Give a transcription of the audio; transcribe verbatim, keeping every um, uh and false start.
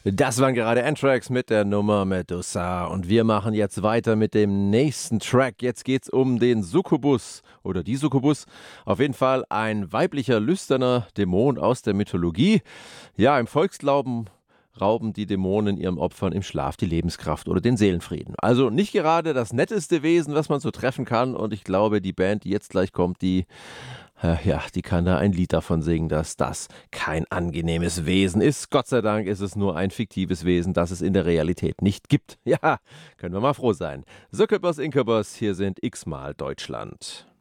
Das waren gerade Anthrax mit der Nummer Medusa und wir machen jetzt weiter mit dem nächsten Track. Jetzt geht's um den Succubus oder die Succubus. Auf jeden Fall ein weiblicher, lüsterner Dämon aus der Mythologie. Ja, im Volksglauben rauben die Dämonen ihren Opfern im Schlaf die Lebenskraft oder den Seelenfrieden. Also nicht gerade das netteste Wesen, was man so treffen kann. Und ich glaube, die Band, die jetzt gleich kommt, die äh, ja, die kann da ein Lied davon singen, dass das kein angenehmes Wesen ist. Gott sei Dank ist es nur ein fiktives Wesen, das es in der Realität nicht gibt. Ja, können wir mal froh sein. Succubus Incubus, hier sind x-mal Deutschland.